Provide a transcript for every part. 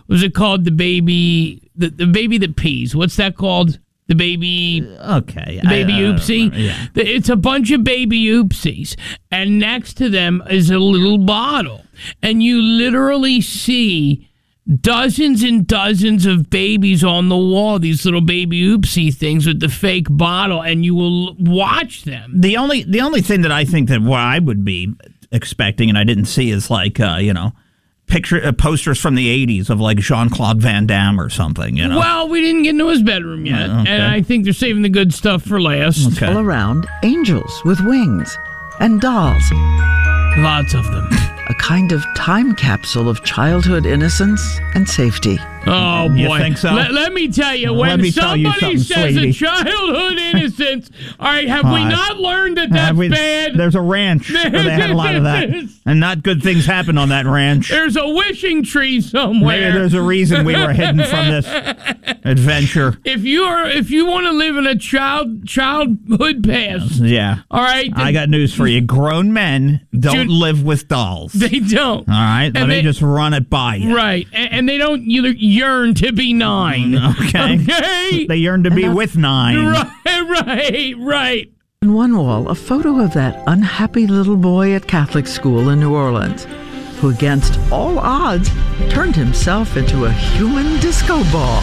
was it called the baby that pees? What's that called? The baby. Okay. The baby oopsie. Yeah. It's a bunch of baby oopsies, and next to them is a little bottle, and you literally see dozens and dozens of babies on the wall, these little baby oopsie things with the fake bottle, and you will watch them. The only thing that I think that what I would be expecting, and I didn't see, is like posters from the 80s of like Jean-Claude Van Damme or something. Well, we didn't get into his bedroom yet, Okay. and I think they're saving the good stuff for last. Okay. All around, angels with wings and dolls. Lots of them. A kind of time capsule of childhood innocence and safety. Oh, boy. You think so? Let me tell you, Let when me tell you somebody something, says sweetie. a childhood innocence, all right, have we not learned that that's bad? There's a ranch where they had a lot of that, and not good things happen on that ranch. There's a wishing tree somewhere. Maybe there's a reason we were hidden from this adventure. If you want to live in a childhood past, Yeah. all right, I got news for you. Grown men don't live with dolls. they don't. All right? Let me just run it by you. Right, and they don't yearn to be 9. Okay. Okay? They yearn to be with 9. Right. On one wall, a photo of that unhappy little boy at Catholic school in New Orleans, who against all odds turned himself into a human disco ball.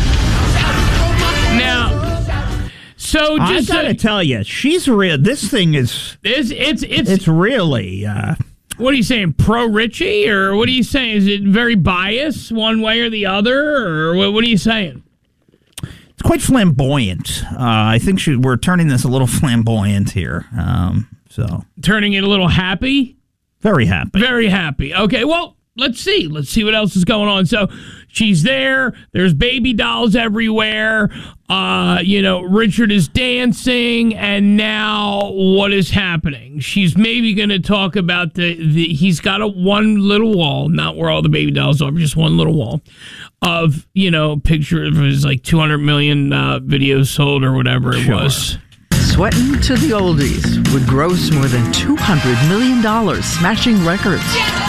Now, so I just gotta tell you, she's real. This thing is. it's really. what are you saying, pro Richie, or what are you saying? Is it very biased one way or the other, or what are you saying? It's quite flamboyant. I think we're turning this a little flamboyant here. So Turning it a little happy? very happy. Very happy. Okay, well, let's see. Let's see what else is going on. So she's there. There's baby dolls everywhere. Richard is dancing, and now what is happening? She's maybe going to talk about he's got one little wall, not where all the baby dolls are, but just one little wall of, picture of his like 200 million videos sold or whatever it was. Sweatin' to the Oldies would gross more than $200 million, smashing records.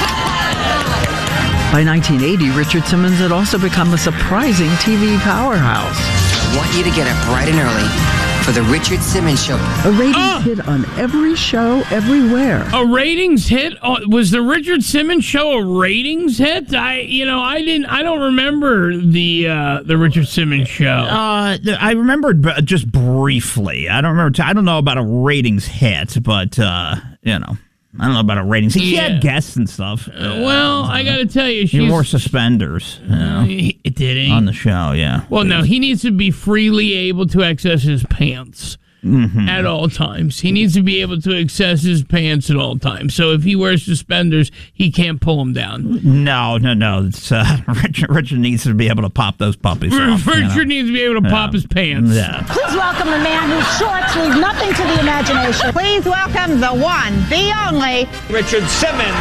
By 1980, Richard Simmons had also become a surprising TV powerhouse. I want you to get up bright and early for the Richard Simmons Show. A ratings hit on every show, everywhere. A ratings hit? Was the Richard Simmons Show a ratings hit? I don't remember the Richard Simmons Show. I remembered just briefly. I don't remember. I don't know about a ratings hit, but I don't know about a ratings. He had guests and stuff. Well, I got to tell you, he wore suspenders. Did he? On the show, yeah. Well, no, he needs to be freely able to access his pants at all times. He needs to be able to access his pants at all times. So if he wears suspenders, he can't pull them down. No. It's, Richard needs to be able to pop those puppies off. Richard needs to be able to pop his pants. Yeah. Please welcome the man whose shorts leave nothing to the imagination. Please welcome the one, the only, Richard Simmons.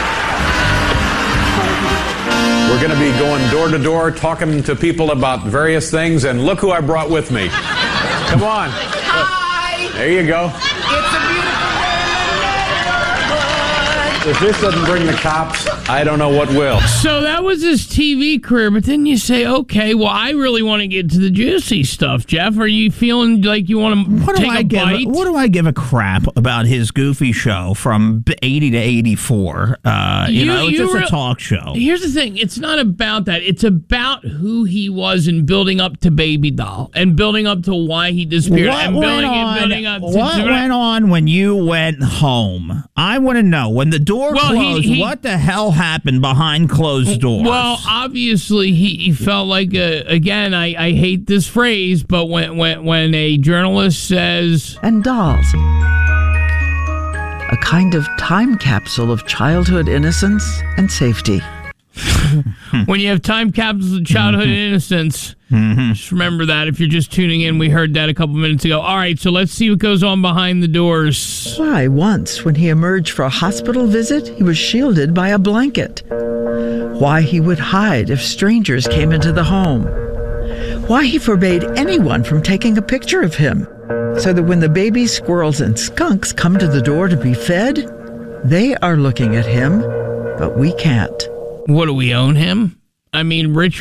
We're going to be going door to door, talking to people about various things, and look who I brought with me. Come on. Hi! There you go. It's a beautiful day in the neighborhood. If this doesn't bring the cops, I don't know what will. So that was his TV career, but then you say, okay, well, I really want to get to the juicy stuff. Jeff, are you feeling like you want to take a bite? What do I give a crap about his goofy show from 80 to 84? It's just a talk show. Here's the thing. It's not about that. It's about who he was and building up to Baby Doll and building up to why he disappeared. What building up went on when you went home? I want to know. When the door closed, what the hell happened behind closed doors? Well, obviously, he felt like, again, I hate this phrase, but when a journalist says... And dolls. A kind of time capsule of childhood innocence and safety. When you have time capsules of childhood innocence, just remember that. If you're just tuning in, we heard that a couple minutes ago. All right, so let's see what goes on behind the doors. Why, once, when he emerged for a hospital visit, he was shielded by a blanket. Why he would hide if strangers came into the home. Why he forbade anyone from taking a picture of him, so that when the baby squirrels and skunks come to the door to be fed, they are looking at him, but we can't. What, do we own him? I mean, Rich